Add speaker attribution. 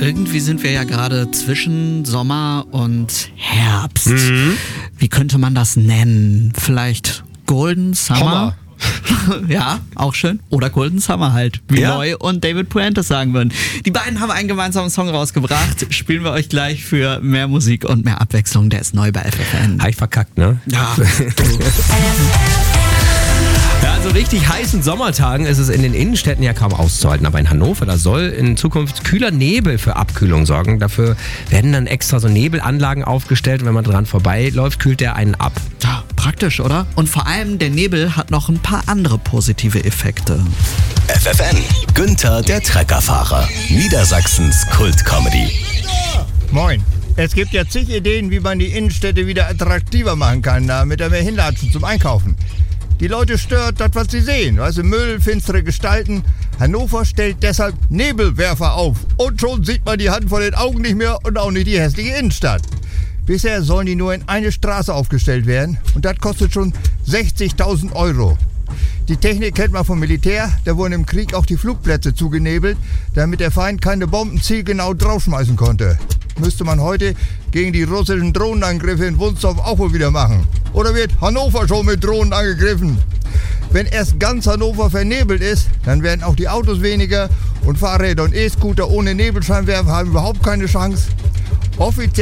Speaker 1: irgendwie sind wir ja gerade zwischen Sommer und Herbst. Wie könnte man das nennen? Vielleicht Golden Summer? Ja, auch schön. Oder Golden Summer halt, wie Neu und David Puentes sagen würden. Die beiden haben einen gemeinsamen Song rausgebracht. Spielen wir euch gleich für mehr Musik und mehr Abwechslung. Der ist neu bei FFN.
Speaker 2: Hab ich verkackt, ne?
Speaker 1: Ja.
Speaker 2: Ja, also richtig heißen Sommertagen ist es in den Innenstädten ja kaum auszuhalten. Aber in Hannover, da soll in Zukunft kühler Nebel für Abkühlung sorgen. Dafür werden dann extra so Nebelanlagen aufgestellt. Und wenn man dran vorbeiläuft, kühlt der einen ab.
Speaker 1: Ja, praktisch, oder? Und vor allem, der Nebel hat noch ein paar andere positive Effekte.
Speaker 3: FFN, Günther der Treckerfahrer. Niedersachsens Kult-Comedy.
Speaker 4: Moin. Es gibt ja zig Ideen, wie man die Innenstädte wieder attraktiver machen kann, damit da mehr hinlatschen zum Einkaufen. Die Leute stört das, was sie sehen. Weißt du, Müll, finstere Gestalten. Hannover stellt deshalb Nebelwerfer auf. Und schon sieht man die Hand vor den Augen nicht mehr und auch nicht die hässliche Innenstadt. Bisher sollen die nur in eine Straße aufgestellt werden. Und das kostet schon 60.000 €. Die Technik kennt man vom Militär. Da wurden im Krieg auch die Flugplätze zugenebelt, damit der Feind keine Bomben zielgenau draufschmeißen konnte. Müsste man heute gegen die russischen Drohnenangriffe in Wunsdorf auch wohl wieder machen. Oder wird Hannover schon mit Drohnen angegriffen? Wenn erst ganz Hannover vernebelt ist, dann werden auch die Autos weniger und Fahrräder und E-Scooter ohne Nebelscheinwerfer haben überhaupt keine Chance. Offiziell